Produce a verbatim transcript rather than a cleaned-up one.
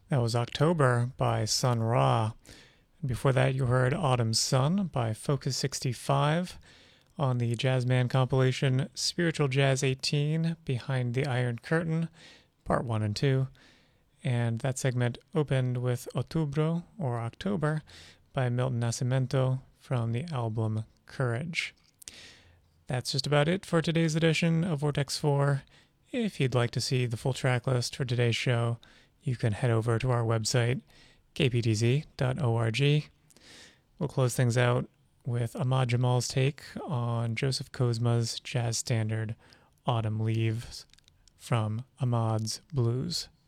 That was October by Sun Ra. Before that, you heard Autumn Sun by Focus sixty-five on the Jazzman compilation Spiritual Jazz eighteen, Behind the Iron Curtain, Part one and two. And that segment opened with Outubro, or October, by Milton Nascimento from the album Courage. That's just about it for today's edition of Vortex four. If you'd like to see the full track list for today's show, you can head over to our website, k p t z dot org. We'll close things out with Ahmad Jamal's take on Joseph Kozma's jazz standard Autumn Leaves from Ahmad's Blues.